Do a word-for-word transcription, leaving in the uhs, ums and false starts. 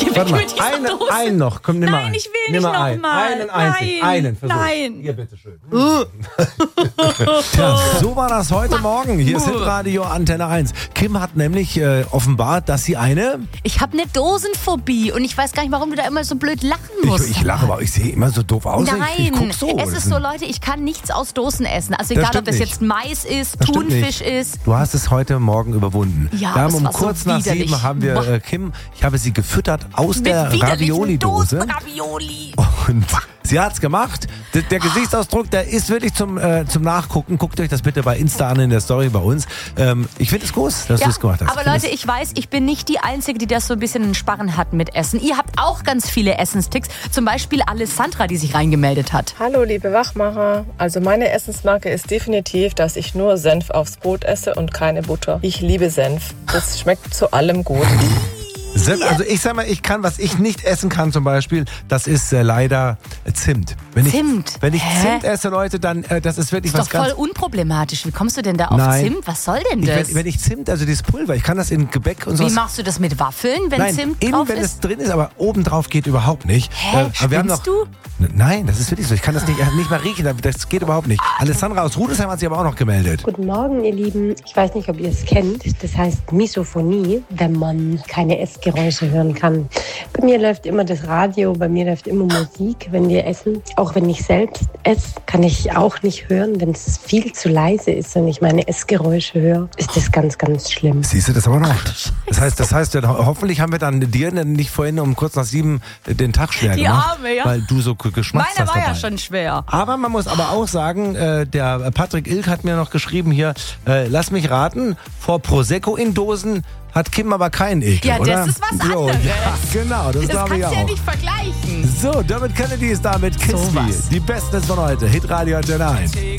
Geh weg Warte mal, mit dieser eine, Dose. einen noch. Komm, nimm mal Nein, einen. ich will nimm nicht mal noch einen. mal. Einen einzigen. Nein, Einen, versuch. nein. Hier, bitteschön. Uh. Tja, so war das heute Morgen. Hier ist Hitradio Antenne eins. Kim hat nämlich äh, offenbart, dass sie eine... Ich habe eine Dosenphobie und ich weiß gar nicht, warum du da immer so blöd lachen musst. Ich, ich lache, aber ich sehe immer so doof aus. Nein, ich, ich guck so. es ist so, Leute, ich kann nichts aus Dosen essen. Also egal, ob das nicht. jetzt Mais ist, Das stimmt Thunfisch nicht. ist. Du hast es heute Morgen überwunden. Ja, wir haben es um war so kurz nach widerlich. sieben haben wir äh, Kim, ich habe sie gefüttert aus Mit der widerlichen Ravioli-Dose. Dosen-Ravioli. Und sie hat's gemacht. Der, der Gesichtsausdruck, der ist wirklich zum, äh, zum Nachgucken. Guckt euch das bitte bei Insta an in der Story bei uns. Ähm, ich finde es groß, dass Ja, du es gemacht hast. aber Leute, ich weiß, ich bin nicht die Einzige, die das so ein bisschen in Sparren hat mit Essen. Ihr habt auch ganz viele Essenstipps. Zum Beispiel Alessandra, die sich reingemeldet hat. Hallo liebe Wachmacher, also meine Essensmarke ist definitiv, dass ich nur Senf aufs Brot esse und keine Butter. Ich liebe Senf, das schmeckt zu allem gut. Senf, also ich sag mal, ich kann, was ich nicht essen kann zum Beispiel, das ist äh, leider äh, Zimt. Wenn ich, Zimt? Wenn ich Hä? Zimt esse, Leute, dann, äh, das ist wirklich Ist was doch voll ganz... unproblematisch. Wie kommst du denn da auf Nein. Zimt? Was soll denn Ich, das? wenn, wenn ich Zimt, also dieses Pulver, ich kann das in Gebäck und so. Wie machst du das mit Waffeln, wenn Nein, Zimt innen, drauf wenn ist? es drin ist, aber oben drauf geht überhaupt nicht. Hä? aber wir haben noch, Spinnst du? Nein, das ist wirklich so. Ich kann das nicht, nicht mal riechen, das geht überhaupt nicht. Alessandra aus Rudesheim hat sich aber auch noch gemeldet. Guten Morgen, ihr Lieben. Ich weiß nicht, ob ihr es kennt. Das heißt Misophonie, wenn man keine Essgeräusche hören kann. Bei mir läuft immer das Radio, bei mir läuft immer Musik, wenn wir essen. Auch wenn ich selbst esse, kann ich auch nicht hören. Wenn es viel zu leise ist und ich meine Essgeräusche höre, ist das ganz, ganz schlimm. Siehst du das aber noch? Das heißt, das heißt, ja, hoffentlich haben wir dann dir nicht vorhin um kurz nach sieben den Tag schwer Die gemacht, Arme, ja. weil du so geschmatzt Meiner hast war dabei. ja schon schwer. Aber man muss aber auch sagen, äh, der Patrick Ilk hat mir noch geschrieben hier, äh, lass mich raten, vor Prosecco in Dosen hat Kim aber keinen Ekel, Ja, das oder? ist was So, anderes. ja, genau, das, Das glaube ich kannst auch. du ja nicht vergleichen. So, Dermot Kennedy ist da mit Kiss So Me. was. Die Besten von heute. Hitradio Antenne eins.